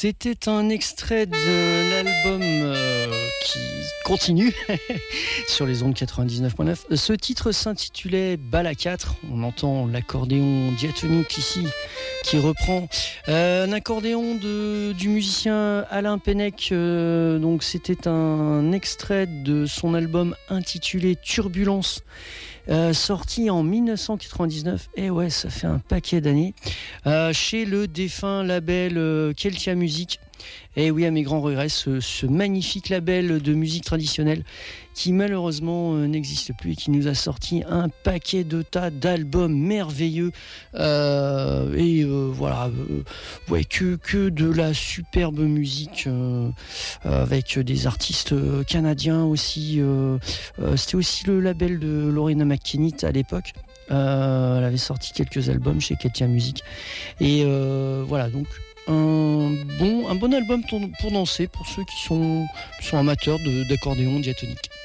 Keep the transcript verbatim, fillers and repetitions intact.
C'était un extrait de l'album euh, qui continue sur les ondes quatre-vingt-dix-neuf point neuf. Ce titre s'intitulait Bal à quatre. On entend l'accordéon diatonique ici qui reprend euh, un accordéon de, du musicien Alain Pennec. Euh, donc c'était un extrait de son album intitulé Turbulence. Euh, sorti en dix-neuf cent quatre-vingt-dix-neuf, et ouais, ça fait un paquet d'années, euh, chez le défunt label euh, Keltia Music. Et oui, à mes grands regrets, ce, ce magnifique label de musique traditionnelle qui malheureusement euh, n'existe plus et qui nous a sorti un paquet de tas d'albums merveilleux. Euh, et euh, voilà, euh, ouais, que, que de la superbe musique euh, avec des artistes euh, canadiens aussi. Euh, euh, c'était aussi le label de Lorena McKennitt à l'époque. Euh, elle avait sorti quelques albums chez Keltia Music. Et euh, voilà, donc un bon, un bon album pour danser pour ceux qui sont, qui sont amateurs de, d'accordéon diatonique.